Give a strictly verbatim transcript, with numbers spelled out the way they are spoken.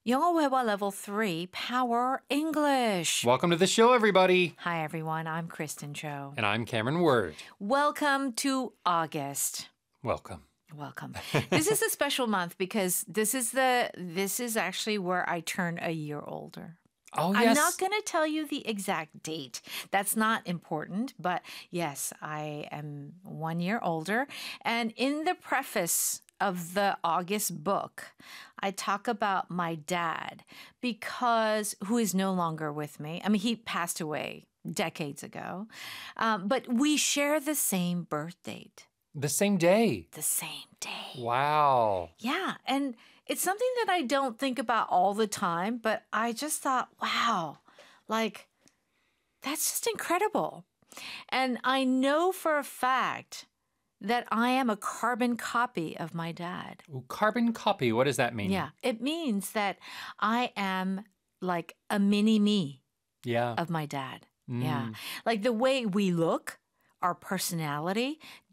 영어 회화 level three, Power English. Welcome to the show, everybody. Hi, everyone. I'm Kristen Cho. And I'm Cameron Word. Welcome to August. Welcome. Welcome. This is a special month because this is the this is actually where I turn a year older. Oh, yes. I'm not going to tell you the exact date. That's not important. But yes, I am one year older. And in the preface of the August book, I talk about my dad because who is no longer with me. I mean, he passed away decades ago. Um, but we share the same birth date. The same day. The same day. Wow. Yeah. And it's something that I don't think about all the time, but I just thought, wow, like, that's just incredible. And I know for a fact that I am a carbon copy of my dad. Ooh, carbon copy, what does that mean? Yeah. It means that I am like a mini me Yeah. of my dad. Mm. Yeah. Like the way we look, our personality